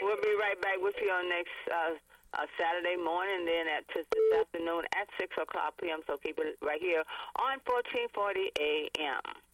We'll be right back with you on next Saturday morning, then this afternoon at 6 o'clock p.m. So keep it right here on 1440 a.m.